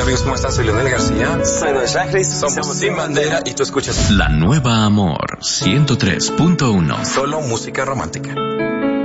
amigos? ¿Cómo están? Soy Leonel García. Soy Noé Chacris. Somos Sin Bandera y tú escuchas La Nueva Amor 103.1. Solo música romántica.